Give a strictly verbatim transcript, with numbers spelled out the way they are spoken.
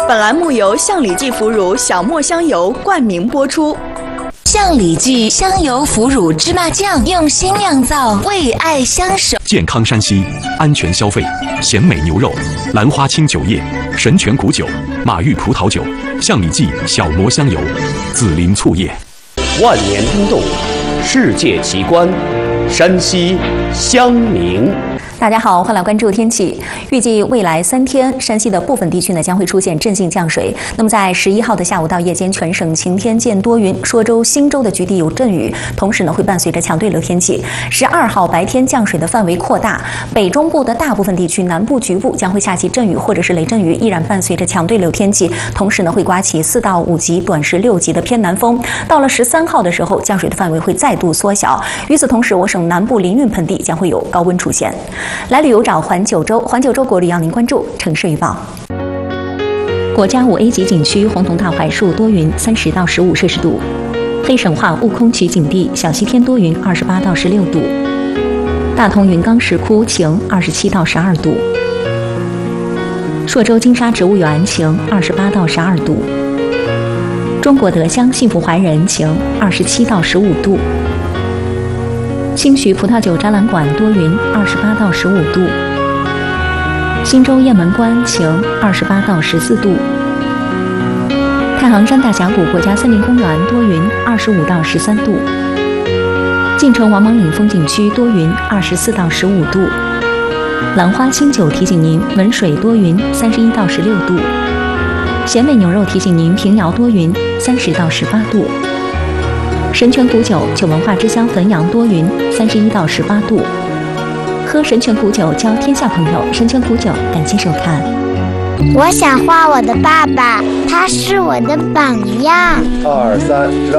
本栏目由象里记腐乳小磨香油冠名播出。 象里记香油腐乳芝麻酱用心酿造，为爱相守。 健康山西，安全消费，鲜美牛肉，兰花清酒业，神泉古酒，马玉葡萄酒，象里记小磨香油，紫林醋业。 万年冰冻，世界奇观，山西襄明。 大家好，欢迎来关注天气。预计未来三天，山西的部分地区呢将会出现阵性降水。那么在十一号的下午到夜间，全省晴天见多云，朔州、忻州的局地有阵雨，同时呢会伴随着强对流天气。十二号白天降水的范围扩大，北中部的大部分地区、南部局部将会下起阵雨或者是雷阵雨，依然伴随着强对流天气，同时呢会刮起四到五级、短时六级的偏南风。到了十三号的时候，降水的范围会再度缩小。与此同时，我省南部临运盆地将会有高温出现。来旅游找环九州，环九州国旅要您关注城市预报。国家五 A 级景区红桐大槐树多云，三十到十五摄氏度；非省化悟空渠景地小西天多云，二十八到十六度；大同云冈石窟晴，二十七到十二度；朔州金沙植物园晴，二十八到十二度；中国德乡幸福怀仁晴，二十七到十五度。兴许葡萄酒展览馆多云，二十八到十五度；忻州雁门关晴，二十八到十四度；太行山大峡谷国家森林公园多云，二十五到十三度；晋城王莽岭风景区多云，二十四到十五度；兰花清酒提醒您文水多云，三十一到十六度；咸美牛肉提醒您平遥多云，三十到十八度。神泉古酒酒文化之乡汾阳多云，三十一到十八度。喝神泉古酒交天下朋友，神泉古酒感谢收看。 我想画我的爸爸，他是我的榜样。 二三。